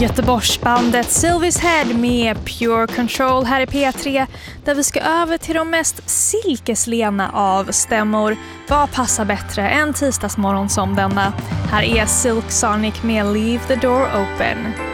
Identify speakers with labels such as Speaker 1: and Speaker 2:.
Speaker 1: Göteborgsbandet Sylvies Head med Pure Control här i P3, där vi ska över till de mest silkeslena av stämmor. Vad passar bättre än tisdagsmorgon som denna? Här är Silk Sonic med Leave the Door Open.